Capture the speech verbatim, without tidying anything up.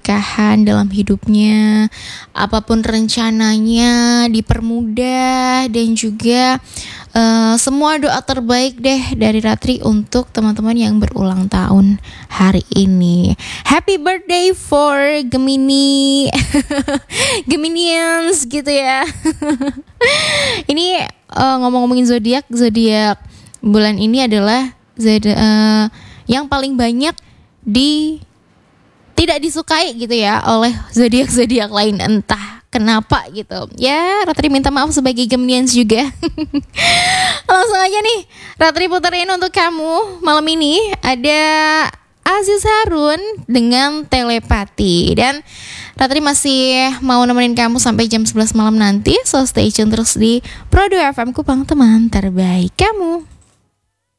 keberkahan dalam hidupnya, apapun rencananya dipermudah, dan juga uh, semua doa terbaik deh dari Ratri untuk teman-teman yang berulang tahun hari ini. Happy birthday for Gemini, Geminians gitu ya. Ini uh, ngomong-ngomongin zodiak, zodiak bulan ini adalah zodiak uh, yang paling banyak di tidak disukai gitu ya oleh zodiak-zodiak lain, entah kenapa gitu. Ya, Ratri minta maaf sebagai Geminians juga. Langsung aja nih, Ratri puterin untuk kamu malam ini ada Aziz Harun dengan Telepati. Dan Ratri masih mau nemenin kamu sampai jam sebelas malam nanti. So stay tune terus di Pro dua F M, Kupang teman terbaik kamu.